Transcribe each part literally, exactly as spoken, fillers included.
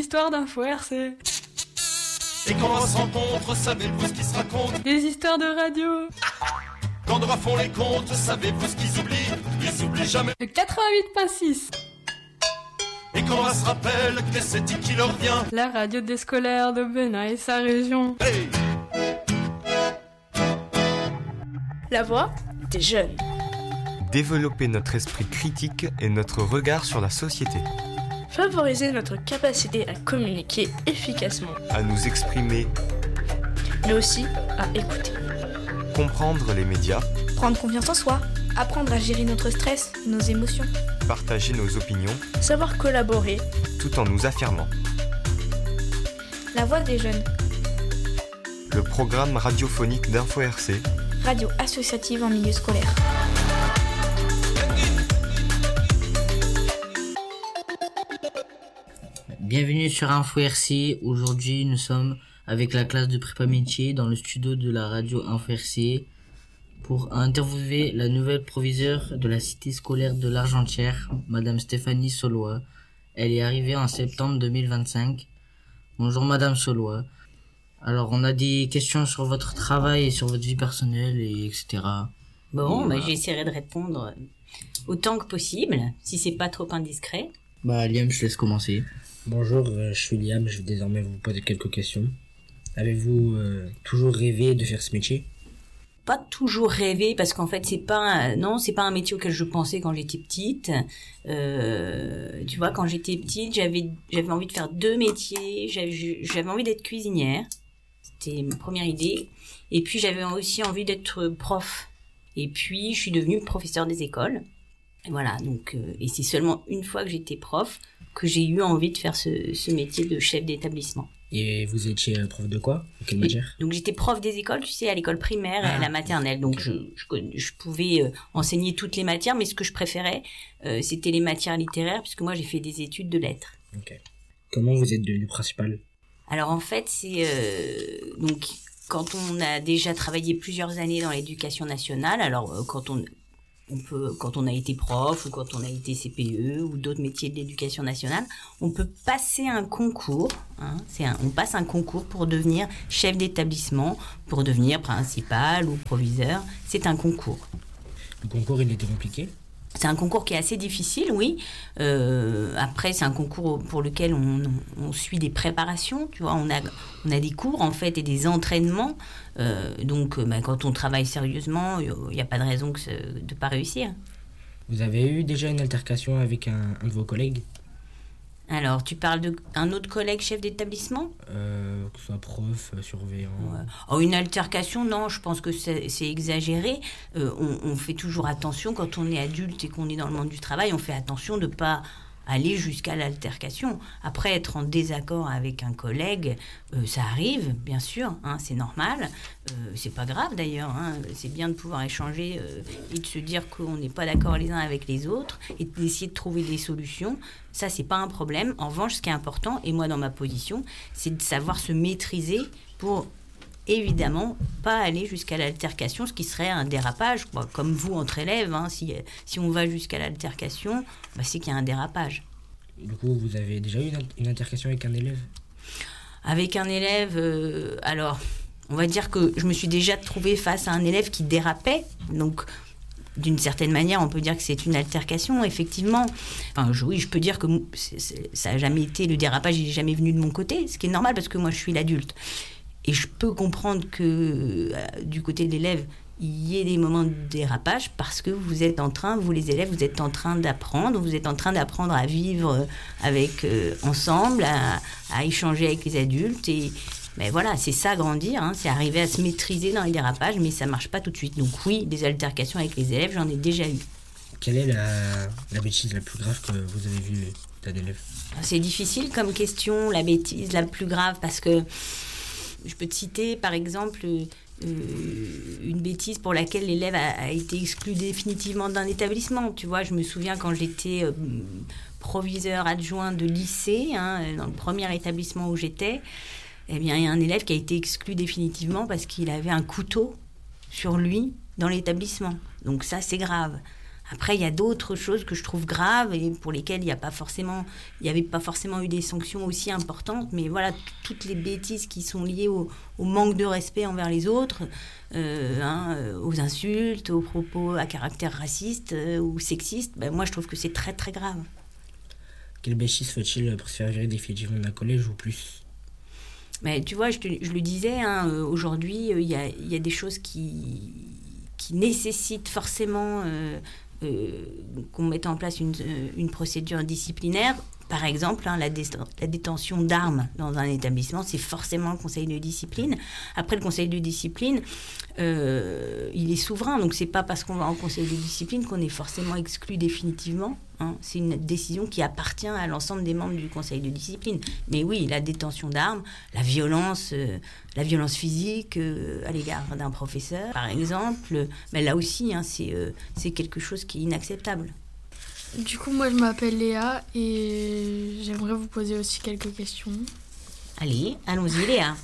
histoires d'info R C. Et quand on se rencontre, savez-vous ce qui se raconte? Des histoires de radio. Quand on font les comptes, savez-vous ce qu'ils oublient? Ils oublient jamais. Le quatre-vingt-huit virgule six. Et quand on se rappelle que c'est qui leur vient. La radio des scolaires de Benin et sa région. Hey! La voix des jeunes. Développer notre esprit critique et notre regard sur la société. Favoriser notre capacité à communiquer efficacement. À nous exprimer. Mais aussi à écouter. Comprendre les médias. Prendre confiance en soi. Apprendre à gérer notre stress, nos émotions. Partager nos opinions. Savoir collaborer. Tout en nous affirmant. La voix des jeunes. Le programme radiophonique d'Info R C. Radio associative en milieu scolaire. Bienvenue sur Info R C. Aujourd'hui, nous sommes avec la classe de prépa métier dans le studio de la radio Info R C pour interviewer la nouvelle proviseure de la cité scolaire de l'Argentière, Madame Stéphanie Saulois. Elle est arrivée en septembre deux mille vingt-cinq. Bonjour Madame Saulois. Alors, on a des questions sur votre travail et sur votre vie personnelle, et etc. Bon, bah, j'essaierai de répondre autant que possible, si c'est pas trop indiscret. Bah, Liam, je te laisse commencer. Bonjour, euh, je suis Liam, je vais désormais vous poser quelques questions. Avez-vous euh, toujours rêvé de faire ce métier? Pas toujours rêvé, parce qu'en fait, c'est pas un, non, c'est pas un métier auquel je pensais quand j'étais petite. Euh, tu vois, quand j'étais petite, j'avais, j'avais envie de faire deux métiers. J'avais, j'avais envie d'être cuisinière. C'était ma première idée. Et puis, j'avais aussi envie d'être prof. Et puis, je suis devenue professeure des écoles. Et voilà, donc, euh, et c'est seulement une fois que j'étais prof que j'ai eu envie de faire ce, ce métier de chef d'établissement. Et vous étiez prof de quoi? De quelle matière? Donc j'étais prof des écoles, tu sais, à l'école primaire et ah, à la maternelle. Donc je, je, je pouvais euh, enseigner toutes les matières, mais ce que je préférais, euh, c'était les matières littéraires, puisque moi j'ai fait des études de lettres. Ok. Comment vous êtes devenu principal? Alors en fait, c'est euh, donc quand on a déjà travaillé plusieurs années dans l'éducation nationale, alors euh, quand on On peut, quand on a été prof ou quand on a été C P E ou d'autres métiers de l'éducation nationale, on peut passer un concours. Hein, c'est un, on passe un concours pour devenir chef d'établissement, pour devenir principal ou proviseur. C'est un concours. Le concours, il était compliqué? C'est un concours qui est assez difficile, oui. Euh, après, c'est un concours pour lequel on, on, on suit des préparations, tu vois. On a, on a des cours, en fait, et des entraînements. Euh, donc, bah, quand on travaille sérieusement, il n'y a pas de raison que ce, de ne pas réussir. Vous avez eu déjà une altercation avec un, un de vos collègues? Alors, tu parles d'un autre collègue chef d'établissement? euh, Que ce soit prof, surveillant... Ouais. Oh, une altercation, non, je pense que c'est, c'est exagéré. Euh, on, on fait toujours attention, quand on est adulte et qu'on est dans le monde du travail, on fait attention de ne pas aller jusqu'à l'altercation. Après, être en désaccord avec un collègue, euh, ça arrive, bien sûr, hein, c'est normal. Euh, c'est pas grave d'ailleurs, hein, c'est bien de pouvoir échanger euh, et de se dire qu'on n'est pas d'accord les uns avec les autres et d'essayer de trouver des solutions. Ça, c'est pas un problème. En revanche, ce qui est important, et moi dans ma position, c'est de savoir se maîtriser pour évidemment pas aller jusqu'à l'altercation, ce qui serait un dérapage, quoi. Comme vous entre élèves, hein, si, si on va jusqu'à l'altercation, bah, c'est qu'il y a un dérapage. Et du coup, vous avez déjà eu une, une altercation avec un élève? Avec un élève, euh, alors, on va dire que je me suis déjà trouvée face à un élève qui dérapait, donc d'une certaine manière, on peut dire que c'est une altercation, effectivement. Enfin, je, oui, je peux dire que c'est, c'est, ça n'a jamais été, le dérapage n'est jamais venu de mon côté, ce qui est normal parce que moi, je suis l'adulte. Et je peux comprendre que euh, du côté de l'élève, il y ait des moments de dérapage parce que vous êtes en train, vous les élèves, vous êtes en train d'apprendre, vous êtes en train d'apprendre à vivre avec, euh, ensemble, à, à échanger avec les adultes. Et ben voilà, c'est ça, grandir, hein, c'est arriver à se maîtriser dans les dérapages, mais ça ne marche pas tout de suite. Donc oui, des altercations avec les élèves, j'en ai déjà eu. Quelle est la, la bêtise la plus grave que vous avez vue d'un élève? C'est difficile comme question, la bêtise la plus grave, parce que je peux te citer, par exemple, euh, une bêtise pour laquelle l'élève a, a été exclu définitivement d'un établissement. Tu vois, je me souviens quand j'étais euh, proviseur adjoint de lycée, hein, dans le premier établissement où j'étais, eh bien, il y a un élève qui a été exclu définitivement parce qu'il avait un couteau sur lui dans l'établissement. Donc ça, c'est grave. Après, il y a d'autres choses que je trouve graves et pour lesquelles il n'y a pas forcément, il n'y avait pas forcément eu des sanctions aussi importantes. Mais voilà, t- toutes les bêtises qui sont liées au, au manque de respect envers les autres, euh, hein, euh, aux insultes, aux propos à caractère raciste euh, ou sexiste, ben moi je trouve que c'est très très grave. Quelle bêtise faut-il pour se faire virer définitivement d'un collège ou plus? Mais tu vois, je, te- je le disais, hein, euh, aujourd'hui, euh, il y a, il y a des choses qui, qui nécessitent forcément euh, euh, qu'on mette en place une, euh, une procédure disciplinaire. Par exemple, hein, la, dé- la détention d'armes dans un établissement, c'est forcément le conseil de discipline. Après, le conseil de discipline, euh, il est souverain. Donc, c'est pas parce qu'on va en conseil de discipline qu'on est forcément exclu définitivement. Hein. C'est une décision qui appartient à l'ensemble des membres du conseil de discipline. Mais oui, la détention d'armes, la violence, euh, la violence physique euh, à l'égard d'un professeur, par exemple, mais là aussi, hein, c'est, euh, c'est quelque chose qui est inacceptable. Du coup, moi, je m'appelle Léa et j'aimerais vous poser aussi quelques questions. Allez, allons-y, Léa.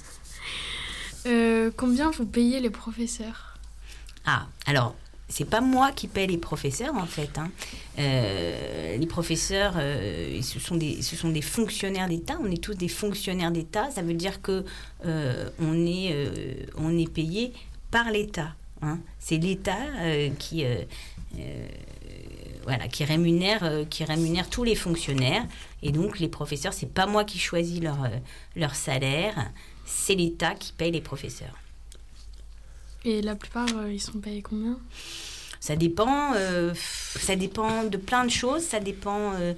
Euh, combien vous payez les professeurs? Ah, alors, c'est pas moi qui paie les professeurs, en fait. Hein. Euh, les professeurs, euh, ce, sont des, ce sont des fonctionnaires d'État. On est tous des fonctionnaires d'État. Ça veut dire que euh, on est, euh, on est payé par l'État. Hein. C'est l'État euh, qui... Euh, euh, Voilà, qui rémunère, euh, qui rémunère tous les fonctionnaires. Et donc, les professeurs, c'est pas moi qui choisis leur, euh, leur salaire, c'est l'État qui paye les professeurs. Et la plupart, euh, ils sont payés combien? Ça dépend, euh, ça dépend de plein de choses. Ça dépend euh,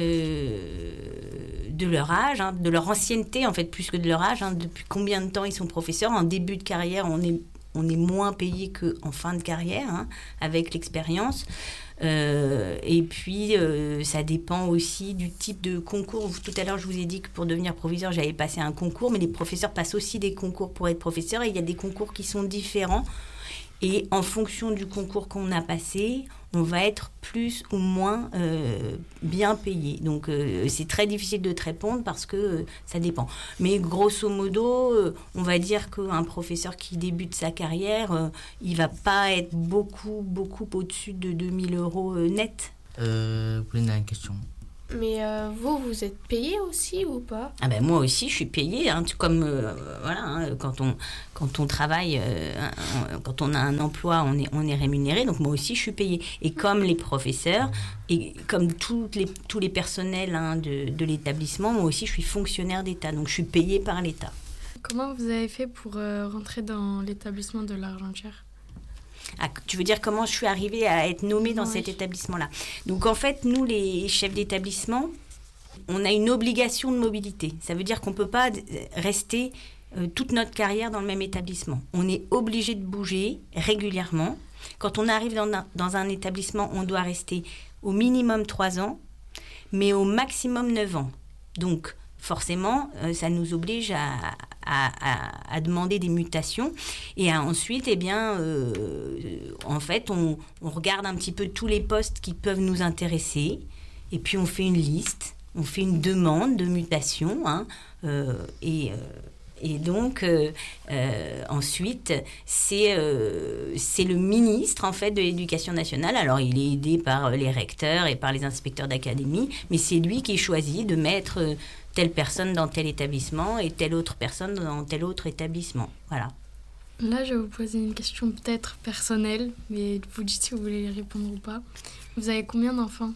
euh, de leur âge, hein, de leur ancienneté, en fait, plus que de leur âge. Hein, depuis combien de temps ils sont professeurs. En début de carrière, on est, on est moins payé qu'en fin de carrière, hein, avec l'expérience. Euh, et puis, euh, ça dépend aussi du type de concours. Tout à l'heure, je vous ai dit que pour devenir proviseur, j'avais passé un concours, mais les professeurs passent aussi des concours pour être professeurs. Et il y a des concours qui sont différents. Et en fonction du concours qu'on a passé, on va être plus ou moins euh, bien payé. Donc, euh, c'est très difficile de te répondre parce que euh, ça dépend. Mais grosso modo, euh, on va dire qu'un professeur qui débute sa carrière, euh, il ne va pas être beaucoup, beaucoup au-dessus de deux mille euros euh, net. Euh, Pauline a une question. Mais euh, vous, vous êtes payé aussi ou pas? Ah ben moi aussi, je suis payée. Hein, tout comme euh, voilà, hein, quand on quand on travaille, euh, hein, quand on a un emploi, on est on est rémunéré. Donc moi aussi, je suis payée. Et comme les professeurs et comme toutes les tous les personnels, hein, de de l'établissement, moi aussi, je suis fonctionnaire d'État. Donc je suis payée par l'État. Comment vous avez fait pour euh, rentrer dans l'établissement de l'Argentière? Ah, tu veux dire comment je suis arrivée à être nommée dans Oui. cet établissement-là. Donc en fait, nous, les chefs d'établissement, on a une obligation de mobilité. Ça veut dire qu'on ne peut pas rester euh, toute notre carrière dans le même établissement. On est obligé de bouger régulièrement. Quand on arrive dans un, dans un établissement, on doit rester au minimum trois ans, mais au maximum neuf ans. Donc forcément, euh, ça nous oblige à, à, à, à demander des mutations. Et à, ensuite, eh bien, euh, en fait, on, on regarde un petit peu tous les postes qui peuvent nous intéresser. Et puis, on fait une liste, on fait une demande de mutation. Hein, euh, et... Euh, Et donc, euh, euh, ensuite, c'est, euh, c'est le ministre, en fait, de l'Éducation nationale. Alors, il est aidé par les recteurs et par les inspecteurs d'académie, mais c'est lui qui choisit de mettre euh, telle personne dans tel établissement et telle autre personne dans tel autre établissement. Voilà. Là, je vais vous poser une question peut-être personnelle, mais vous dites si vous voulez y répondre ou pas. Vous avez combien d'enfants?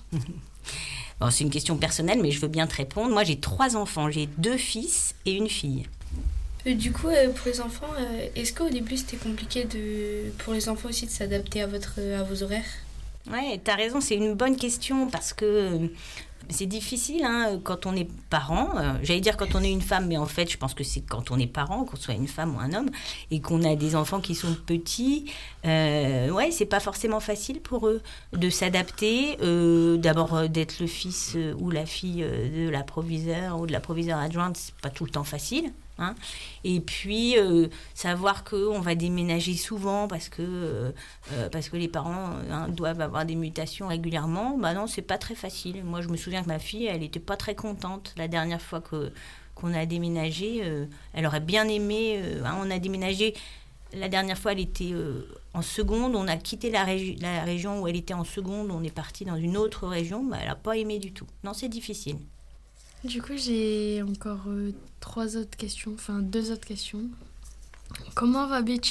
Bon, c'est une question personnelle, mais je veux bien te répondre. Moi, j'ai trois enfants. J'ai deux fils et une fille. Euh, du coup, euh, pour les enfants, euh, est-ce qu'au début c'était compliqué de, pour les enfants aussi de s'adapter à, votre, à vos horaires? Ouais, t'as raison, c'est une bonne question parce que euh, c'est difficile, hein, quand on est parent. Euh, j'allais dire quand on est une femme, mais en fait, je pense que c'est quand on est parent, qu'on soit une femme ou un homme, et qu'on a des enfants qui sont petits. Euh, ouais, c'est pas forcément facile pour eux de s'adapter. Euh, d'abord, euh, d'être le fils euh, ou la fille euh, de la proviseure ou de la proviseure adjointe, c'est pas tout le temps facile. Hein. Et puis euh, savoir qu'on va déménager souvent parce que, euh, euh, parce que les parents hein, doivent avoir des mutations régulièrement, bah non, c'est pas très facile. Moi, je me souviens que ma fille, elle était pas très contente la dernière fois que, qu'on a déménagé. Euh, elle aurait bien aimé. Euh, hein, on a déménagé. La dernière fois, elle était euh, en seconde, on a quitté la, régi- la région où elle était en seconde, on est parti dans une autre région, bah, elle n'a pas aimé du tout. Non, c'est difficile. Du coup, j'ai encore euh, trois autres questions, enfin deux autres questions. Comment va Betty ?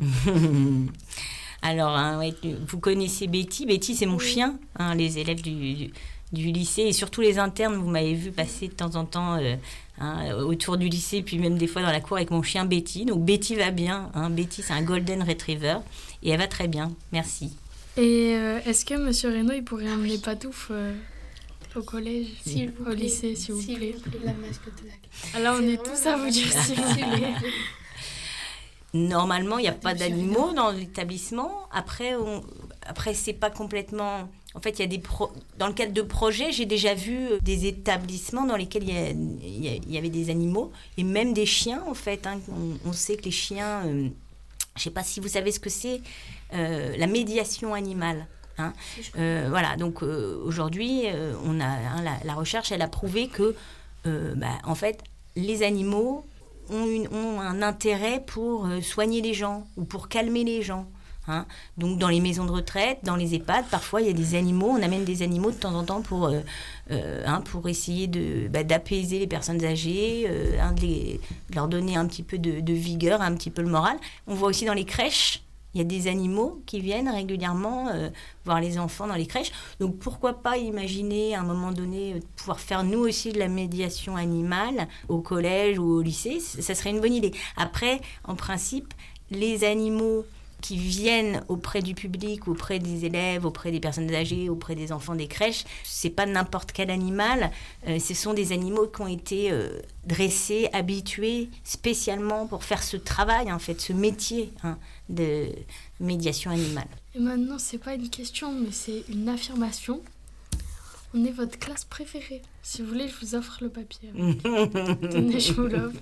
Alors, hein, ouais, vous connaissez Betty. Betty, c'est mon chien. Hein, les élèves du, du, du lycée et surtout les internes, vous m'avez vu passer de temps en temps euh, hein, autour du lycée, puis même des fois dans la cour avec mon chien Betty. Donc, Betty va bien. Hein. Betty, c'est un Golden Retriever et elle va très bien. Merci. Et euh, est-ce que Monsieur Reynaud, il pourrait emmener Patouf euh, au collège, S'il vous au plaît. lycée, s'il vous S'il plaît. vous plaît, la mascotte de la classe. Alors, on C'est est tous à vous dire s'il vous plaît. Normalement, il n'y a pas d'animaux dans l'établissement. Après, on... Après, c'est pas complètement... En fait, il y a des pro... dans le cadre de projets, j'ai déjà vu des établissements dans lesquels il y, a... il y, a... il y avait des animaux et même des chiens, en fait. Hein. On... on sait que les chiens... Euh... Je ne sais pas si vous savez ce que c'est, euh, la médiation animale. Hein. Euh, voilà, donc euh, aujourd'hui, euh, on a, hein, la, la recherche, elle a prouvé que, euh, bah, en fait, les animaux ont, une, ont un intérêt pour euh, soigner les gens ou pour calmer les gens. Hein. Donc, dans les maisons de retraite, dans les EHPAD, parfois, il y a des animaux, on amène des animaux de temps en temps pour, euh, euh, hein, pour essayer de, bah, d'apaiser les personnes âgées, euh, hein, de, les, de leur donner un petit peu de, de vigueur, un petit peu le moral. On voit aussi dans les crèches, il y a des animaux qui viennent régulièrement euh, voir les enfants dans les crèches. Donc, pourquoi pas imaginer à un moment donné euh, pouvoir faire nous aussi de la médiation animale au collège ou au lycée. Ça serait une bonne idée. Après, en principe, les animaux qui viennent auprès du public, auprès des élèves, auprès des personnes âgées, auprès des enfants des crèches, c'est pas n'importe quel animal, euh, ce sont des animaux qui ont été euh, dressés, habitués spécialement pour faire ce travail, en fait, ce métier hein, de médiation animale. Et maintenant, c'est pas une question, mais c'est une affirmation. On est votre classe préférée. Si vous voulez, je vous offre le papier. Tenez, je vous l'offre.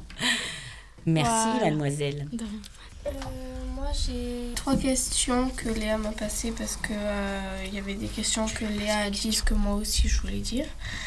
Merci, Voilà. mademoiselle. De rien. Euh, moi, j'ai trois questions que Léa m'a passées parce qu'il euh, y avait des questions que Léa a dit que moi aussi je voulais dire.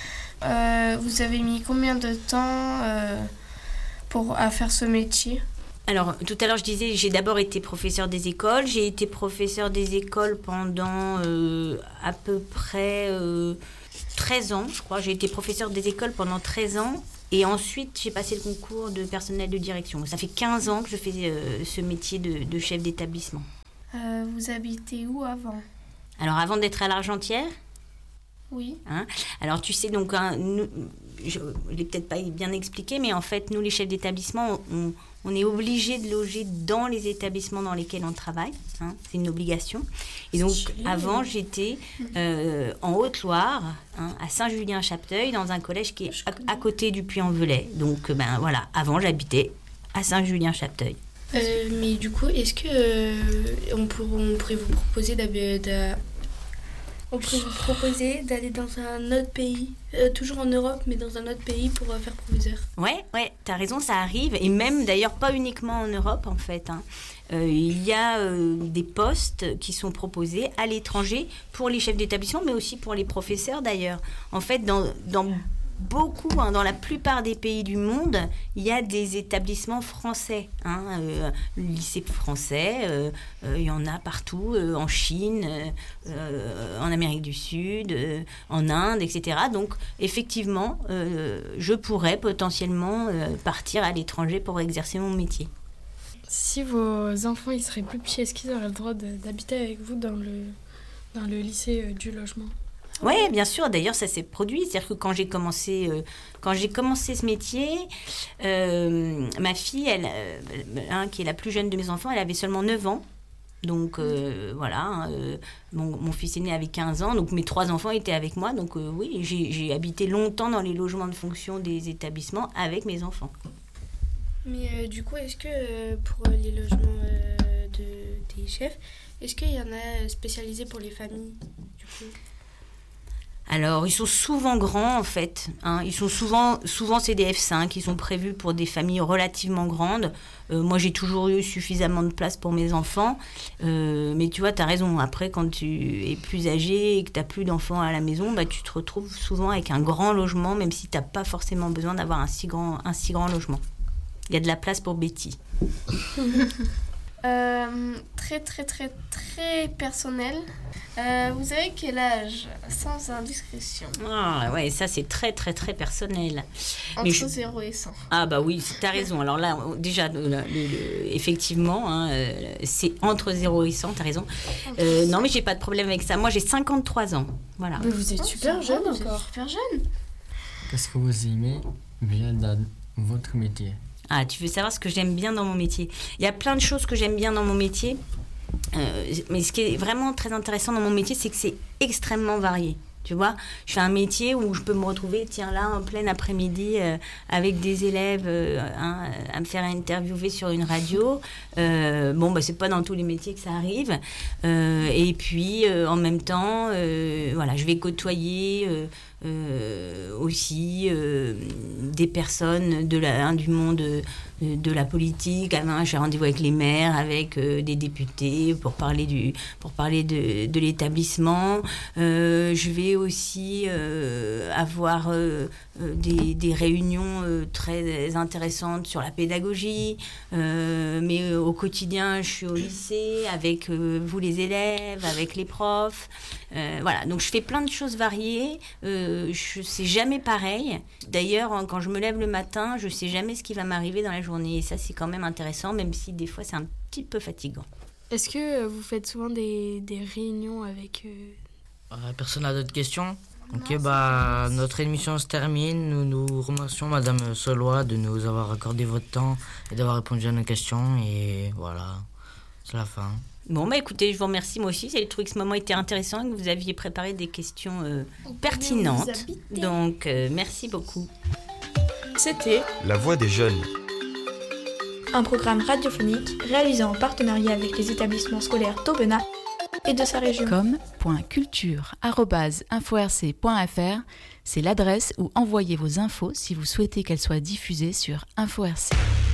Euh, vous avez mis combien de temps euh, pour, à faire ce métier ? Alors, tout à l'heure, je disais, j'ai d'abord été professeur des écoles. J'ai été professeur des écoles pendant euh, à peu près euh, treize ans, je crois. J'ai été professeur des écoles pendant treize ans. Et ensuite, j'ai passé le concours de personnel de direction. Ça fait quinze ans que je fais euh, ce métier de, de chef d'établissement. Euh, vous habitez où avant ? Alors, avant d'être à l'Argentière, Oui. hein, alors tu sais, donc, hein, nous, je ne l'ai peut-être pas bien expliqué, mais en fait, nous, les chefs d'établissement, on, on est obligés de loger dans les établissements dans lesquels on travaille. Hein, c'est une obligation. Et donc, avant, j'étais euh, en Haute-Loire, hein, à Saint-Julien-Chapteuil, dans un collège qui est à, à côté du Puy-en-Velay. Donc, ben voilà, avant, j'habitais à Saint-Julien-Chapteuil. Euh, mais du coup, est-ce que euh, on, pour, on pourrait vous proposer d'aller, d'a- on pourrait vous proposer d'aller dans un autre pays, euh, toujours en Europe, mais dans un autre pays pour euh, faire proviseur ? Ouais, ouais, t'as raison, ça arrive. Et même, d'ailleurs, pas uniquement en Europe, en fait. Hein. Euh, il y a euh, des postes qui sont proposés à l'étranger pour les chefs d'établissement, mais aussi pour les professeurs, d'ailleurs. En fait, dans, dans beaucoup, hein, dans la plupart des pays du monde, il y a des établissements français. Hein, euh, le lycée français, euh, euh, il y en a partout, euh, en Chine, euh, euh, en Amérique du Sud, euh, en Inde, et cetera. Donc, effectivement, euh, je pourrais potentiellement euh, partir à l'étranger pour exercer mon métier. Si vos enfants ils seraient plus petits, est-ce qu'ils auraient le droit de- d'habiter avec vous dans le, dans le lycée euh, du logement ? Oui, bien sûr. D'ailleurs, ça s'est produit. C'est-à-dire que quand j'ai commencé, euh, quand j'ai commencé ce métier, euh, ma fille, elle, euh, hein, qui est la plus jeune de mes enfants, elle avait seulement neuf ans. Donc, euh, voilà. Euh, mon, mon fils aîné avait quinze ans. Donc, mes trois enfants étaient avec moi. Donc, euh, oui, j'ai, j'ai habité longtemps dans les logements de fonction des établissements avec mes enfants. Mais euh, du coup, est-ce que euh, pour euh, les logements euh, de, des chefs, est-ce qu'il y en a spécialisés pour les familles du coup ? Alors, ils sont souvent grands, en fait. Hein. Ils sont souvent, souvent c'est des F cinq. Ils sont prévus pour des familles relativement grandes. Euh, moi, j'ai toujours eu suffisamment de place pour mes enfants. Euh, mais tu vois, tu as raison. Après, quand tu es plus âgé et que tu n'as plus d'enfants à la maison, bah, tu te retrouves souvent avec un grand logement, même si tu n'as pas forcément besoin d'avoir un si grand, un si grand logement. Il y a de la place pour Betty. Euh, très très très très personnel. Euh, vous avez quel âge sans indiscrétion? Ah ouais, ça c'est très très très personnel. Entre je... zéro et cent. Ah bah oui, t'as raison. Alors là, déjà, le, le, le, effectivement, hein, euh, c'est entre zéro et cent, t'as raison. Euh, non mais j'ai pas de problème avec ça. Moi j'ai cinquante-trois ans. Voilà. Mais vous êtes Oh, super jeune vous êtes encore. super jeune. Qu'est-ce que vous aimez bien dans votre métier? Ah, tu veux savoir ce que j'aime bien dans mon métier? Il y a plein de choses que j'aime bien dans mon métier. Euh, mais ce qui est vraiment très intéressant dans mon métier, c'est que c'est extrêmement varié. Tu vois, je fais un métier où je peux me retrouver, tiens, là, en plein après-midi, euh, avec des élèves, euh, hein, à me faire interviewer sur une radio. Euh, bon, bah, c'est pas dans tous les métiers que ça arrive. Euh, et puis, euh, en même temps, euh, voilà, je vais côtoyer euh, euh, aussi euh, des personnes de la, hein, du monde de, de la politique. Hein, j'ai rendez-vous avec les maires, avec euh, des députés pour parler, du, pour parler de, de l'établissement. Euh, je vais aussi euh, avoir euh, des, des réunions euh, très intéressantes sur la pédagogie, euh, mais euh, au quotidien je suis au lycée avec euh, vous les élèves, avec les profs, euh, voilà, donc je fais plein de choses variées, euh, je sais jamais pareil, d'ailleurs quand je me lève le matin je sais jamais ce qui va m'arriver dans la journée et ça c'est quand même intéressant, même si des fois c'est un petit peu fatigant. Est-ce que euh, vous faites souvent des, des réunions avec... Euh... Euh, personne n'a d'autres questions? Ok, non, bah, notre émission se termine. Nous nous remercions Madame Solois de nous avoir accordé votre temps et d'avoir répondu à nos questions. Et voilà, c'est la fin. Bon, bah écoutez, je vous remercie moi aussi. J'ai trouvé que ce moment était intéressant et que vous aviez préparé des questions euh, pertinentes. Donc, euh, merci beaucoup. C'était La Voix des Jeunes, un programme radiophonique réalisé en partenariat avec les établissements scolaires d'Aubenas et de sa région. com point culture arobase info r c point f r, c'est l'adresse où envoyez vos infos si vous souhaitez qu'elles soient diffusées sur Info R C.